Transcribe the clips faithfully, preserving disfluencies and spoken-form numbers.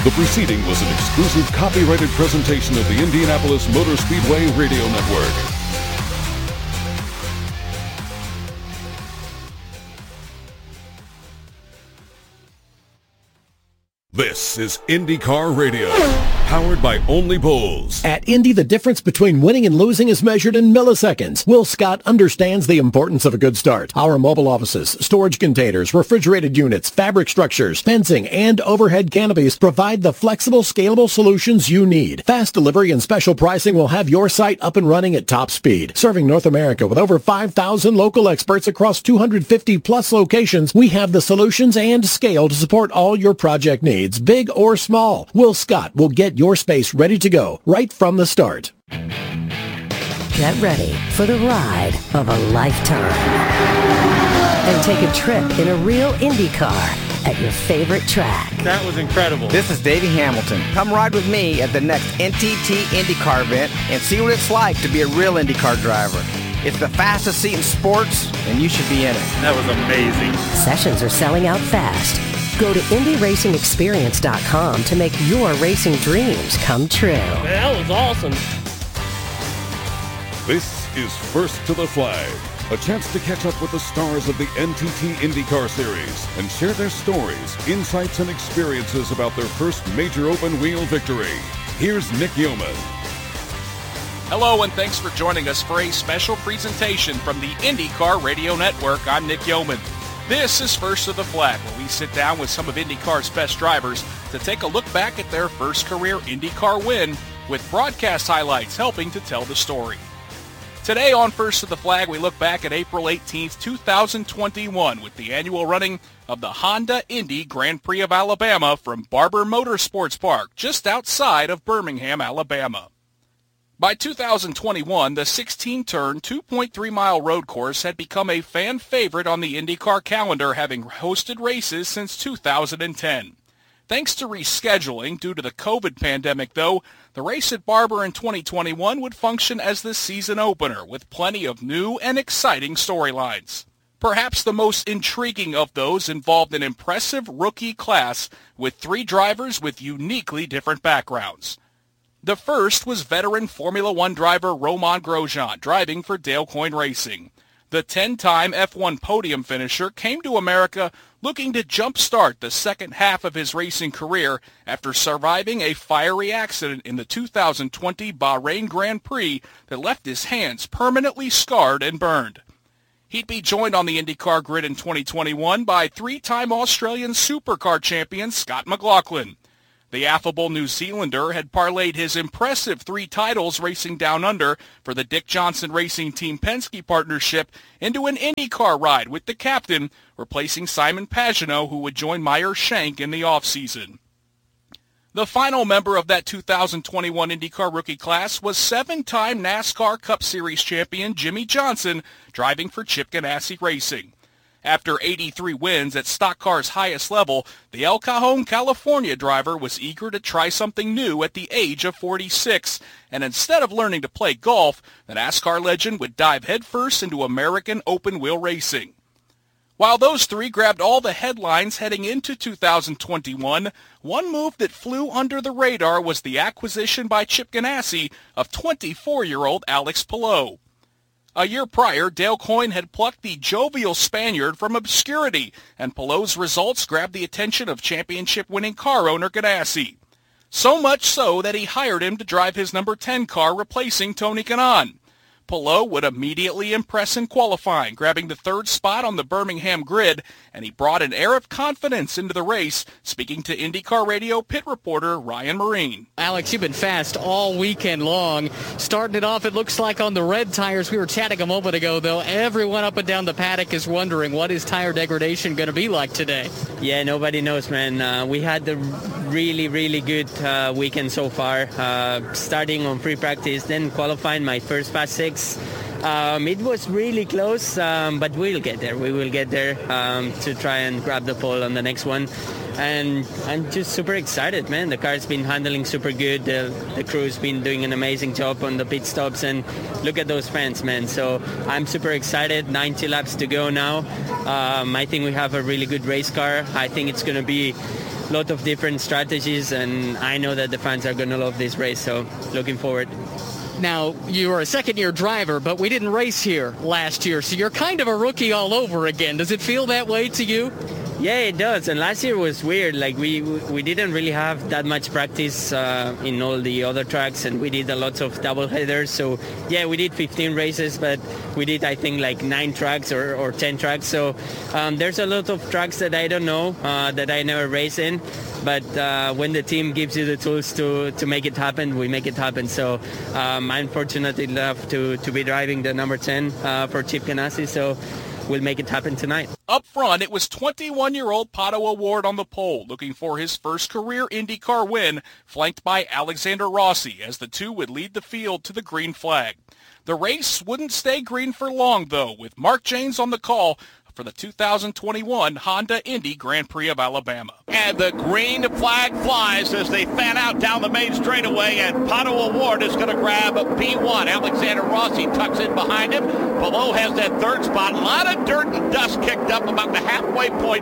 The preceding was an exclusive copyrighted presentation of the Indianapolis Motor Speedway Radio Network. This is IndyCar Radio, powered by Only Bulls. At Indy, the difference between winning and losing is measured in milliseconds. Will Scott understands the importance of a good start. Our mobile offices, storage containers, refrigerated units, fabric structures, fencing, and overhead canopies provide the flexible, scalable solutions you need. Fast delivery and special pricing will have your site up and running at top speed. Serving North America with over five thousand local experts across two hundred fifty plus locations, we have the solutions and scale to support all your project needs. Big or small, Will Scott will get your space ready to go right from the start. Get ready for the ride of a lifetime and take a trip in a real Indy car at your favorite track. That was incredible. This is Davey Hamilton. Come ride with me at the next N T T IndyCar event and see what it's like to be a real IndyCar driver. It's the fastest seat in sports, and you should be in it. That was amazing. Sessions are selling out fast. Go to Indy Racing Experience dot com to make your racing dreams come true. That was awesome. This is First to the Flag, a chance to catch up with the stars of the N T T IndyCar Series and share their stories, insights, and experiences about their first major open-wheel victory. Here's Nick Yeoman. Hello, and thanks for joining us for a special presentation from the IndyCar Radio Network. I'm Nick Yeoman. This is First to the Flag, where we sit down with some of IndyCar's best drivers to take a look back at their first career IndyCar win, with broadcast highlights helping to tell the story. Today on First to the Flag, we look back at April eighteenth, two thousand twenty-one, with the annual running of the Honda Indy Grand Prix of Alabama from Barber Motorsports Park, just outside of Birmingham, Alabama. By two thousand twenty-one, the sixteen-turn, two point three mile road course had become a fan favorite on the IndyCar calendar, having hosted races since two thousand ten. Thanks to rescheduling due to the COVID pandemic, though, the race at Barber in twenty twenty-one would function as the season opener, with plenty of new and exciting storylines. Perhaps the most intriguing of those involved an impressive rookie class with three drivers with uniquely different backgrounds. The first was veteran Formula One driver Romain Grosjean, driving for Dale Coyne Racing. The ten-time F one podium finisher came to America looking to jumpstart the second half of his racing career after surviving a fiery accident in the two thousand twenty Bahrain Grand Prix that left his hands permanently scarred and burned. He'd be joined on the IndyCar grid in twenty twenty-one by three-time Australian Supercar champion Scott McLaughlin. The affable New Zealander had parlayed his impressive three titles racing down under for the Dick Johnson Racing Team Penske partnership into an IndyCar ride with the captain, replacing Simon Pagenaud, who would join Meyer Shank in the offseason. The final member of that two thousand twenty-one IndyCar rookie class was seven-time NASCAR Cup Series champion Jimmy Johnson, driving for Chip Ganassi Racing. After eighty-three wins at Stock Car's highest level, the El Cajon, California driver was eager to try something new at the age of forty-six, and instead of learning to play golf, the NASCAR legend would dive headfirst into American open-wheel racing. While those three grabbed all the headlines heading into two thousand twenty-one, one move that flew under the radar was the acquisition by Chip Ganassi of twenty-four-year-old Alex Palou. A year prior, Dale Coyne had plucked the jovial Spaniard from obscurity, and Palou's results grabbed the attention of championship-winning car owner Ganassi. So much so that he hired him to drive his number ten car, replacing Tony Kanaan. Palou would immediately impress in qualifying, grabbing the third spot on the Birmingham grid, and he brought an air of confidence into the race, speaking to IndyCar Radio pit reporter Ryan Marine. Alex, you've been fast all weekend long. Starting it off, it looks like on the red tires. We were chatting a moment ago, though. Everyone up and down the paddock is wondering, what is tire degradation going to be like today? Yeah, nobody knows, man. Uh, we had the really, really good uh, weekend so far. Uh, starting on free practice, then qualifying my first Fast Six. Um, it was really close, um, but we'll get there. We will get there um, to try and grab the pole on the next one. And I'm just super excited, man. The car's been handling super good. The, the crew's been doing an amazing job on the pit stops. And look at those fans, man. So I'm super excited. ninety laps to go now. Um, I think we have a really good race car. I think it's going to be lot of different strategies, and I know that the fans are going to love this race, so looking forward. Now, you are a second-year driver, but we didn't race here last year, so you're kind of a rookie all over again. Does it feel that way to you? Yeah, it does. And last year was weird. Like we we didn't really have that much practice uh, in all the other tracks, and we did a lot of double headers. So yeah, we did fifteen races, but we did I think like nine tracks or, or ten tracks. So um, there's a lot of tracks that I don't know uh, that I never race in. But uh, when the team gives you the tools to, to make it happen, we make it happen. So um, I'm fortunate enough to, to be driving the number ten uh, for Chip Ganassi. So we'll make it happen tonight. Up front, it was twenty-one-year-old Pato O'Ward on the pole, looking for his first career IndyCar win, flanked by Alexander Rossi, as the two would lead the field to the green flag. The race wouldn't stay green for long, though, with Mark Jaynes on the call for the two thousand twenty-one Honda Indy Grand Prix of Alabama. And the green flag flies as they fan out down the main straightaway, and Pato O'Ward is going to grab P one. Alexander Rossi tucks in behind him. Below has that third spot. A lot of dirt and dust kicked up about the halfway point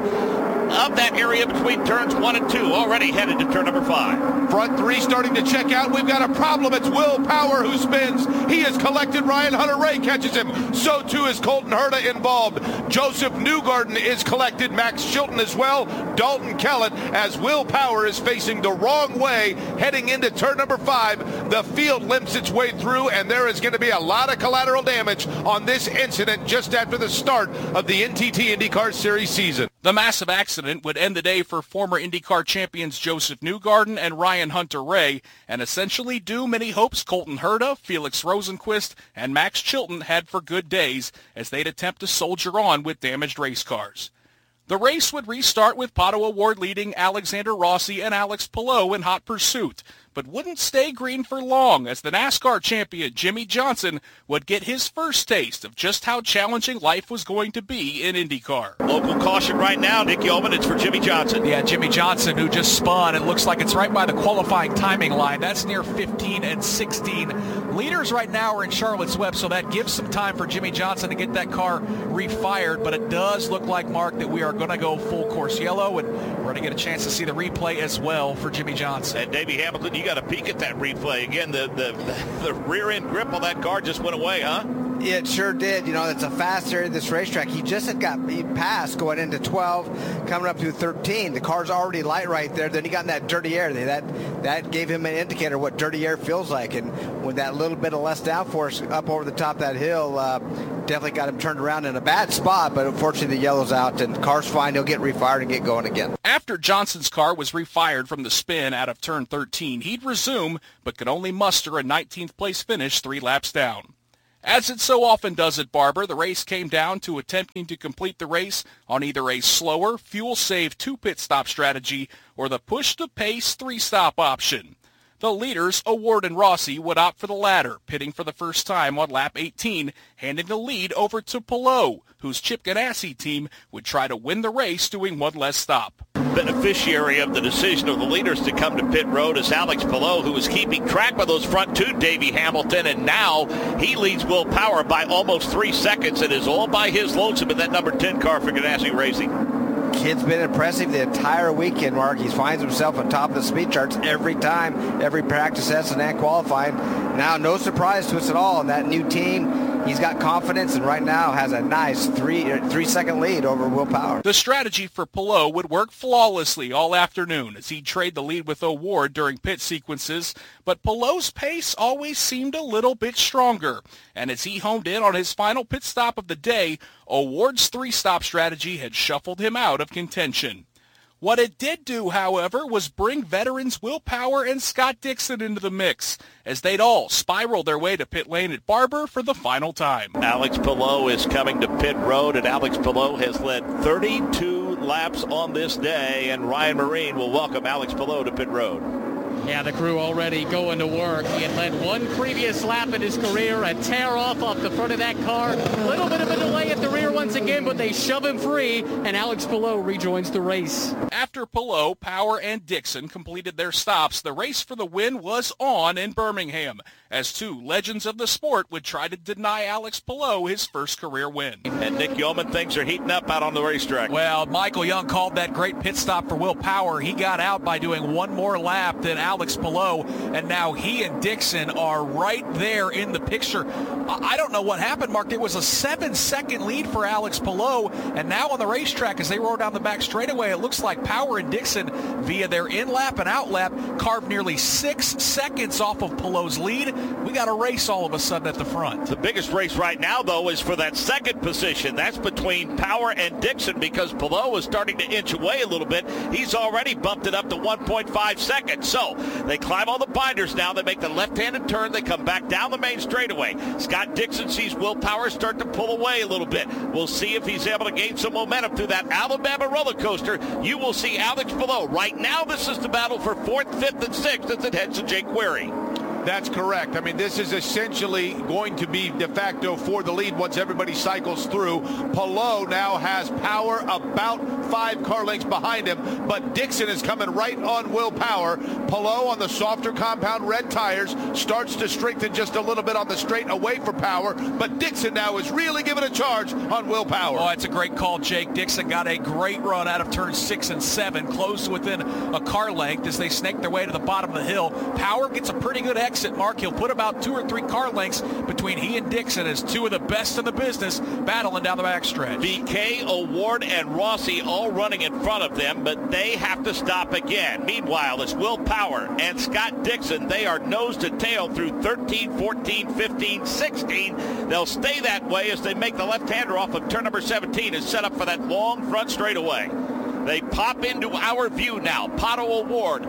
of that area between turns one and two, already headed to turn number five. Front three starting to check out. We've got a problem. It's Will Power who spins. He has collected. Ryan Hunter-Reay catches him. So too is Colton Herta involved. Joseph Newgarden is collected. Max Chilton as well. Dalton Kellett, as Will Power is facing the wrong way heading into turn number five. The field limps its way through, and there is going to be a lot of collateral damage on this incident just after the start of the N T T IndyCar Series season. The massive accident would end the day for former IndyCar champions Joseph Newgarden and Ryan Hunter-Reay, and essentially do many hopes Colton Herta, Felix Rosenqvist, and Max Chilton had for good days as they'd attempt to soldier on with damaged race cars. The race would restart with Pato O'Ward leading Alexander Rossi and Alex Palou in hot pursuit, but wouldn't stay green for long as the NASCAR champion Jimmie Johnson would get his first taste of just how challenging life was going to be in IndyCar. Local caution right now, Nick Yeoman, it's for Jimmie Johnson. Yeah, Jimmie Johnson, who just spun. It looks like it's right by the qualifying timing line. That's near fifteen and sixteen. Leaders right now are in Charlotte's Web, so that gives some time for Jimmie Johnson to get that car refired, but it does look like, Mark, that we are going to go full course yellow, and we're going to get a chance to see the replay as well for Jimmie Johnson. And Davey Hamilton, you got a peek at that replay. Again, the, the, the rear end grip on that car just went away, huh? Yeah, it sure did. You know, it's a fast area of this racetrack. He just had got he passed going into twelve, coming up to thirteen. The car's already light right there. Then he got in that dirty air. That that gave him an indicator what dirty air feels like. And with that little bit of less downforce up over the top of that hill, uh, definitely got him turned around in a bad spot. But unfortunately, the yellow's out, and the car's fine. He'll get refired and get going again. After Johnson's car was refired from the spin out of turn thirteen, he'd resume, but could only muster a nineteenth place finish three laps down. As it so often does at Barber, the race came down to attempting to complete the race on either a slower, fuel-save two-pit stop strategy or the push-to-pace three-stop option. The leaders, O'Ward and Rossi, would opt for the latter, pitting for the first time on lap eighteen, handing the lead over to Palou, whose Chip Ganassi team would try to win the race doing one less stop. Beneficiary of the decision of the leaders to come to pit road is Alex Palou, who was keeping track of those front two, Davey Hamilton, and now he leads Will Power by almost three seconds and is all by his lonesome in that number ten car for Ganassi Racing. Kid's been impressive the entire weekend, Mark. He finds himself on top of the speed charts every time, every practice session and qualifying. Now, no surprise to us at all. In that new team, he's got confidence and right now has a nice three, three-second lead over Will Power. The strategy for Palou would work flawlessly all afternoon as he'd trade the lead with O'Ward during pit sequences, but Palou's pace always seemed a little bit stronger. And as he homed in on his final pit stop of the day, O'Ward's three-stop strategy had shuffled him out of contention. What it did do, however, was bring veterans Will Power and Scott Dixon into the mix, as they'd all spiral their way to pit lane at Barber for the final time. Alex Palou is coming to pit road, and Alex Palou has led thirty-two laps on this day, and Ryan Marine will welcome Alex Palou to pit road. Yeah, the crew already going to work. He had led one previous lap in his career, a tear off off the front of that car. A little bit of a delay at the rear once again, but they shove him free, and Alex Palou rejoins the race. After Palou, Power, and Dixon completed their stops, the race for the win was on in Birmingham, as two legends of the sport would try to deny Alex Palou his first career win. And Nick Yeoman, things are heating up out on the racetrack. Well, Michael Young called that great pit stop for Will Power. He got out by doing one more lap than Alex Palou, and now he and Dixon are right there in the picture. I don't know what happened, Mark. There was a seven-second lead for Alex Palou, and now on the racetrack, as they roll down the back straightaway, it looks like Power and Dixon, via their in-lap and out-lap, carved nearly six seconds off of Palou's lead. We got a race all of a sudden at the front. The biggest race right now, though, is for that second position. That's between Power and Dixon, because Palou is starting to inch away a little bit. He's already bumped it up to one point five seconds. So they climb all the binders now. They make the left-handed turn. They come back down the main straightaway. Scott Dixon sees Will Power start to pull away a little bit. We'll see if he's able to gain some momentum through that Alabama roller coaster. You will see Alex Palou. Right now, this is the battle for fourth, fifth, and sixth as it heads to Jake Query. That's correct. I mean, this is essentially going to be de facto for the lead once everybody cycles through. Palou now has Power about five car lengths behind him, but Dixon is coming right on Will Power. Palou on the softer compound red tires starts to strengthen just a little bit on the straight away for Power, but Dixon now is really giving a charge on Will Power. Oh, it's a great call, Jake. Dixon got a great run out of turns six and seven, close within a car length as they snake their way to the bottom of the hill. Power gets a pretty good exit. Mark, he'll put about two or three car lengths between he and Dixon as two of the best in the business battling down the backstretch. V K, O'Ward, and Rossi all running in front of them, but they have to stop again. Meanwhile, it's Will Power and Scott Dixon. They are nose to tail through thirteen, fourteen, fifteen, sixteen. They'll stay that way as they make the left-hander off of turn number seventeen and set up for that long front straightaway. They pop into our view now. Pato O'Ward,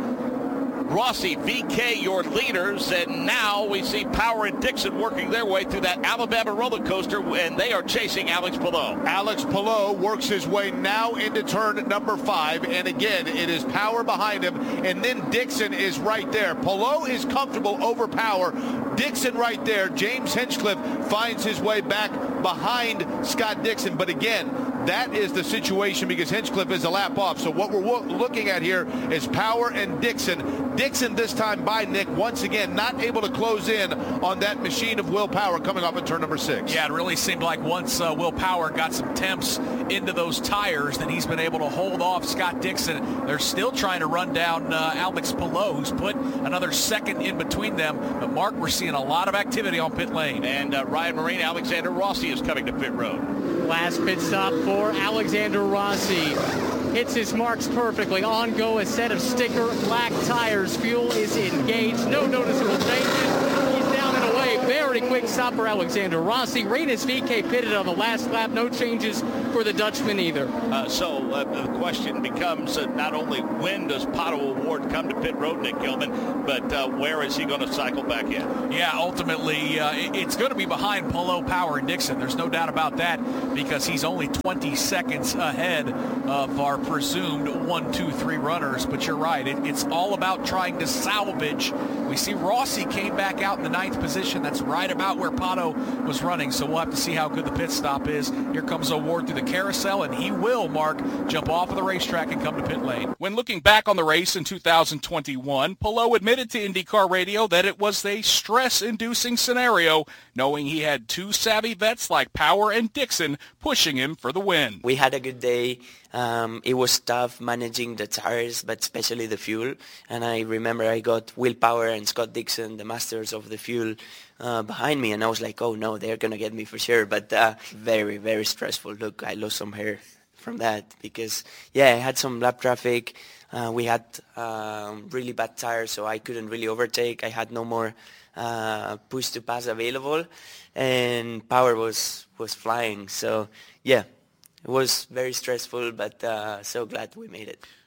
Rossi, V K, your leaders, and now we see Power and Dixon working their way through that Alabama roller coaster, and they are chasing Alex Palou. Alex Palou works his way now into turn number five, and again, it is Power behind him, and then Dixon is right there. Palou is comfortable over Power. Dixon right there. James Hinchcliffe finds his way back behind Scott Dixon, but again, that is the situation because Hinchcliffe is a lap off. So what we're looking at here is Power and Dixon. Dixon this time by Nick, once again, not able to close in on that machine of Will Power coming off at turn number six. Yeah, it really seemed like once uh, Will Power got some temps into those tires, then he's been able to hold off Scott Dixon. They're still trying to run down uh, Alex Palou, who's put another second in between them. But, Mark, we're seeing a lot of activity on pit lane. And uh, Ryan Marine, Alexander Rossi is coming to pit road. Last pit stop for Alexander Rossi. Hits his marks perfectly. On go, a set of sticker black tires. Fuel is engaged. No noticeable changes. He's down and away. Very quick stop for Alexander Rossi. Renus V K pitted on the last lap. No changes for the Dutchman either. Uh, so uh, the question becomes uh, not only when does Pato O'Ward come to pit road, Nick Gilman, but uh, where is he going to cycle back in? Yeah, ultimately, uh, it's going to be behind Palou, Power, and Dixon. There's no doubt about that because he's only twenty seconds ahead of our presumed one, two, three runners. But you're right. It, it's all about trying to salvage. We see Rossi came back out in the ninth position. That's right about where Pato was running. So we'll have to see how good the pit stop is. Here comes O'Ward through the carousel, and he will, Mark, jump off of the racetrack and come to pit lane. When looking back on the race in two thousand twenty-one, Palou admitted to IndyCar Radio that it was a stress-inducing scenario, knowing he had two savvy vets like Power and Dixon pushing him for the win. We had a good day. Um, it was tough managing the tires, but especially the fuel. And I remember I got Will Power and Scott Dixon, the masters of the fuel, uh, behind me. And I was like, oh, no, they're going to get me for sure. But uh, very, very stressful. Look, I lost some hair from that because, yeah, I had some lap traffic. Uh, we had um, really bad tires, so I couldn't really overtake. I had no more uh, push to pass available. And Power was, was flying. So, yeah. It was very stressful, but uh, so glad we made it.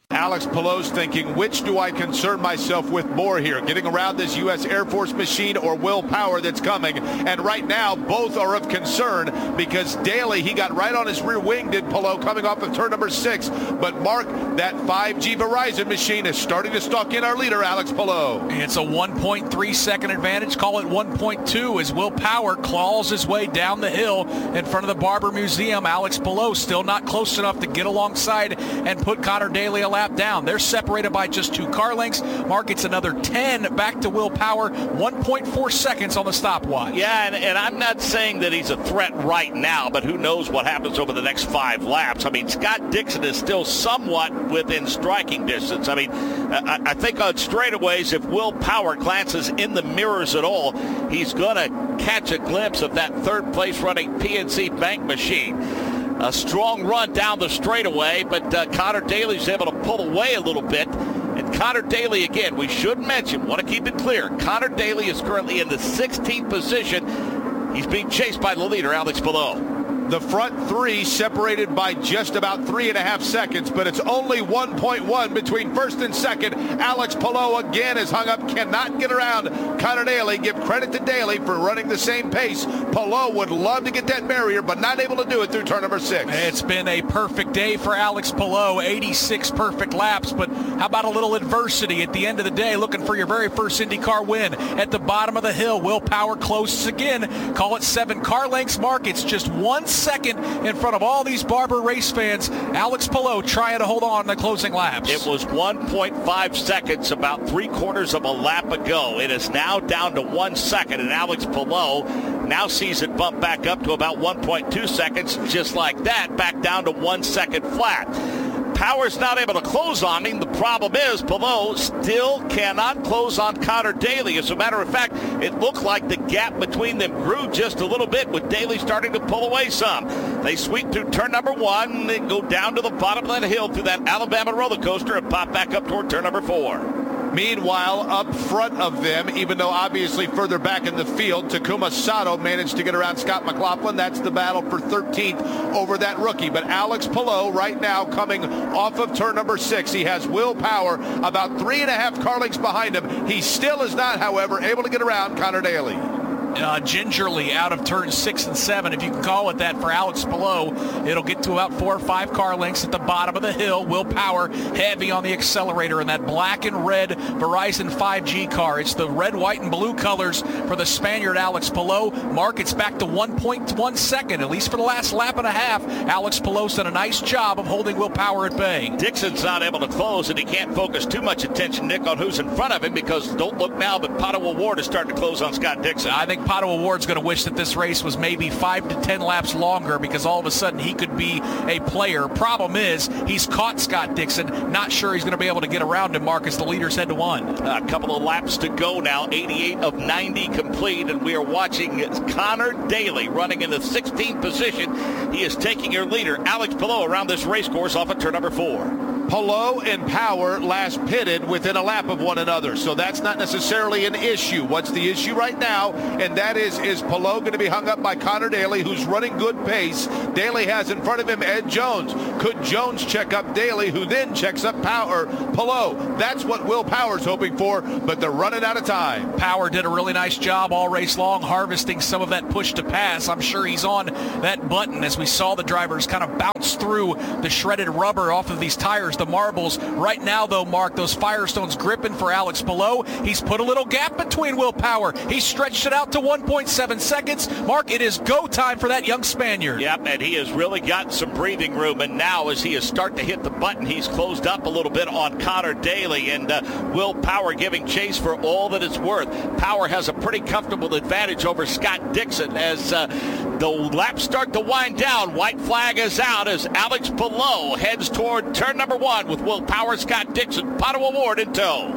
Alex Palou's thinking, which do I concern myself with more here? Getting around this U S Air Force machine or Will Power that's coming? And right now, both are of concern because Daly, he got right on his rear wing, did Palou, coming off of turn number six. But Mark, that five G Verizon machine is starting to stalk in our leader, Alex Palou. It's a one point three second advantage. Call it one point two as Will Power claws his way down the hill in front of the Barber Museum. Alex Palou still not close enough to get alongside and put Connor Daly a lap down. They're separated by just two car lengths. Mark, it's another ten back to Will Power, one point four seconds on the stopwatch. Yeah, and, and I'm not saying that he's a threat right now, but who knows what happens over the next five laps. I mean, Scott Dixon is still somewhat within striking distance. I mean, I, I think on straightaways, if Will Power glances in the mirrors at all, he's going to catch a glimpse of that third place running P N C Bank machine. A strong run down the straightaway, but uh, Connor Daly's able to pull away a little bit. And Connor Daly, again, we should mention, want to keep it clear, Connor Daly is currently in the sixteenth position. He's being chased by the leader, Alex Palou. The front three separated by just about three and a half seconds, but it's only one point one between first and second. Alex Palou again is hung up, cannot get around Connor Daly. Give credit to Daly for running the same pace. Palou would love to get that barrier, but not able to do it through turn number six. It's been a perfect day for Alex Palou, eighty-six perfect laps, but how about a little adversity at the end of the day, looking for your very first IndyCar win at the bottom of the hill. Will Power closes again. Call it seven car lengths, Mark. It's just one second in front of all these Barber race fans. Alex Palou trying to hold on in the closing laps. It was one point five seconds about three quarters of a lap ago. It is now down to one second, and Alex Palou now sees it bump back up to about one point two seconds. Just like that, back down to one second flat. Power's not able to close on him. The problem is Palou still cannot close on Connor Daly. As a matter of fact, it looked like the gap between them grew just a little bit with Daly starting to pull away some. They sweep through turn number one, they go down to the bottom of that hill through that Alabama roller coaster and pop back up toward turn number four. Meanwhile, up front of them, even though obviously further back in the field, Takuma Sato managed to get around Scott McLaughlin. That's the battle for thirteenth over that rookie. But Alex Palou right now coming off of turn number six. He has Will Power about three and a half car lengths behind him. He still is not, however, able to get around Connor Daly. Uh, gingerly out of turn six and seven, if you can call it that, for Alex Palou. It'll get to about four or five car lengths at the bottom of the hill. Will Power heavy on the accelerator in that black and red Verizon five G car. It's the red, white, and blue colors for the Spaniard Alex Palou. Mark, it's back to one point one second, at least for the last lap and a half. Alex Palou's done a nice job of holding Will Power at bay. Dixon's not able to close, and he can't focus too much attention, Nick, on who's in front of him, because don't look now, but Pato O'Ward is starting to close on Scott Dixon. I think Pato O'Ward's going to wish that this race was maybe five to ten laps longer, because all of a sudden he could be a player. Problem is, he's caught Scott Dixon. Not sure he's going to be able to get around him, Mark, as the leaders head to one. A couple of laps to go now, eighty-eight of ninety complete, and we are watching Connor Daly running in the sixteenth position. He is taking your leader, Alex Palou, around this race course off of turn number four. Palou and Power last pitted within a lap of one another, so that's not necessarily an issue. What's the issue right now? And that is, is Palou going to be hung up by Connor Daly, who's running good pace? Daly has in front of him Ed Jones. Could Jones check up Daly, who then checks up Power? Palou. That's what Will Power's hoping for, but they're running out of time. Power did a really nice job all race long, harvesting some of that push to pass. I'm sure he's on that button as we saw the drivers kind of bounce through the shredded rubber off of these tires, the marbles. Right now, though, Mark, those Firestones gripping for Alex Palou. He's put a little gap between Will Power. He stretched it out to one point seven seconds. Mark, it is go time for that young Spaniard. Yep, and he has really gotten some breathing room, and now as he is starting to hit the button, he's closed up a little bit on Connor Daly, and uh, Will Power giving chase for all that it's worth. Power has a pretty comfortable advantage over Scott Dixon as uh, the laps start to wind down. White flag is out as Alex Palou heads toward turn number one with Will Power, Scott Dixon, Pato O'Ward in tow.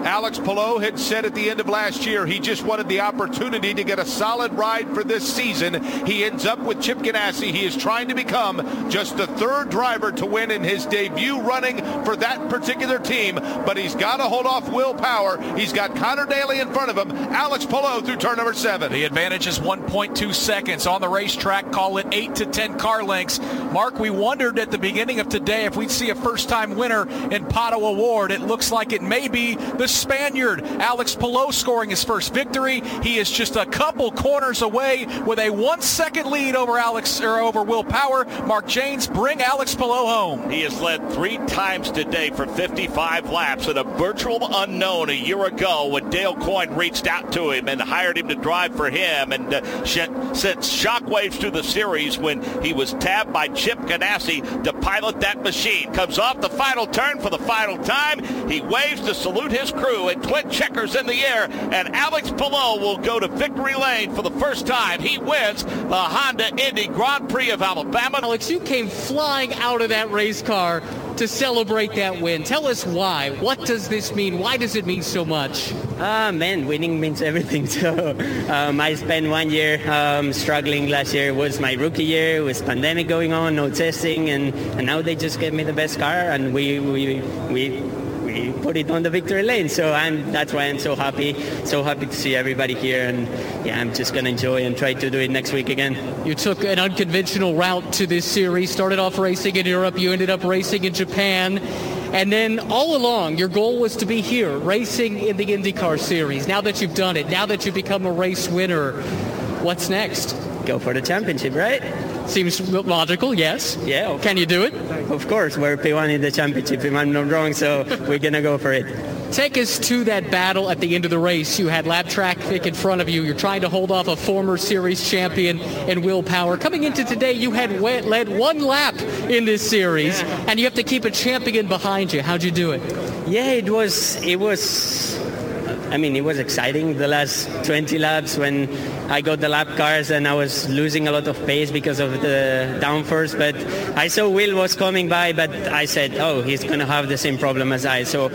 Alex Palou had said at the end of last year he just wanted the opportunity to get a solid ride for this season. He ends up with Chip Ganassi. He is trying to become just the third driver to win in his debut running for that particular team, but he's got to hold off Will Power. He's got Connor Daly in front of him. Alex Palou through turn number seven. The advantage is one point two seconds on the racetrack. Call it eight to ten car lengths. Mark, we wondered at the beginning of today if we'd see a first-time winner in Pato Award. It looks like it may be the Spaniard, Alex Palou, scoring his first victory. He is just a couple corners away with a one-second lead over Alex or over Will Power. Mark Jaynes, bring Alex Palou home. He has led three times today for fifty-five laps, and a virtual unknown a year ago when Dale Coyne reached out to him and hired him to drive for him, and uh, sent shockwaves through the series when he was tabbed by Chip Ganassi to pilot that machine. Comes off the final turn for the final time. He waves to salute his crew, and twin checkers in the air, and Alex Palou will go to victory lane for the first time. He wins the Honda Indy Grand Prix of Alabama. Alex, you came flying out of that race car to celebrate that win. Tell us why. What does this mean? Why does it mean so much? Ah, uh, man, winning means everything. So um, I spent one year um, struggling. Last year was my rookie year. It was pandemic going on, no testing, and, and now they just gave me the best car, and we we we. we put it on the victory lane. So I'm that's why I'm so happy, so happy to see everybody here, and yeah, I'm just gonna enjoy and try to do it next week again. You took an unconventional route to this series, started off racing in Europe, you ended up racing in Japan, and then all along your goal was to be here, racing in the IndyCar series. Now that you've done it, now that you've become a race winner, what's next? Go for the championship, right? Seems logical, yes. Yeah. Okay. Can you do it? Of course, we're P one in the championship, if I'm not wrong, so we're going to go for it. Take us to that battle at the end of the race. You had lap traffic in front of you. You're trying to hold off a former series champion in Will Power. Coming into today, you had led one lap in this series, yeah, and you have to keep a champion behind you. How'd you do it? Yeah, it was, it was, I mean, it was exciting the last twenty laps when I got the lap cars and I was losing a lot of pace because of the downforce. But I saw Will was coming by, but I said, oh, he's going to have the same problem as I. So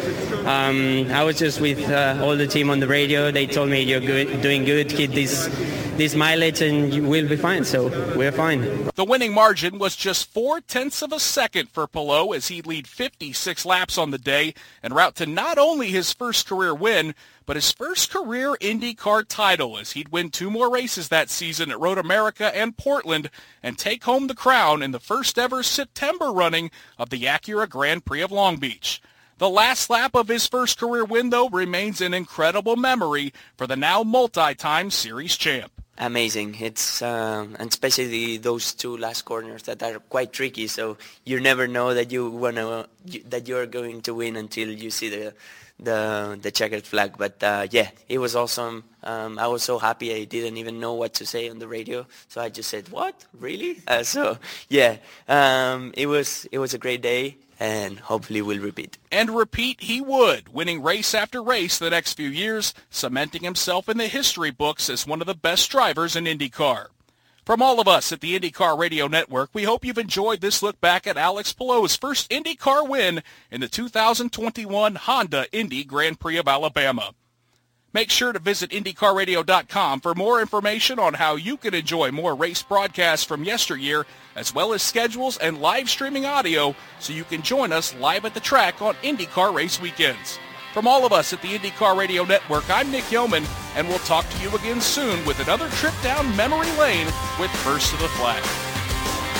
um, I was just with uh, all the team on the radio. They told me, you're good, doing good, keep this, this mileage and you will be fine. So we're fine. The winning margin was just four-tenths of a second for Palou as he'd lead fifty-six laps on the day en route to not only his first career win, but his first career IndyCar title as he'd win two more races that season at Road America and Portland and take home the crown in the first ever September running of the Acura Grand Prix of Long Beach. The last lap of his first career win, though, remains an incredible memory for the now multi-time series champ. Amazing. It's um, and especially those two last corners that are quite tricky. So you never know that you wanna that you're going to win until you see the the the checkered flag. But uh, yeah, it was awesome. Um, I was so happy. I didn't even know what to say on the radio, so I just said, "What? Really?" Uh, so yeah, um, it was it was a great day. And hopefully we'll repeat. And repeat he would, winning race after race the next few years, cementing himself in the history books as one of the best drivers in IndyCar. From all of us at the IndyCar Radio Network, we hope you've enjoyed this look back at Alex Palou's first IndyCar win in the two thousand twenty-one Honda Indy Grand Prix of Alabama. Make sure to visit Indy Car Radio dot com for more information on how you can enjoy more race broadcasts from yesteryear, as well as schedules and live streaming audio, so you can join us live at the track on IndyCar race weekends. From all of us at the IndyCar Radio Network, I'm Nick Yeoman, and we'll talk to you again soon with another trip down memory lane with First to the Flag.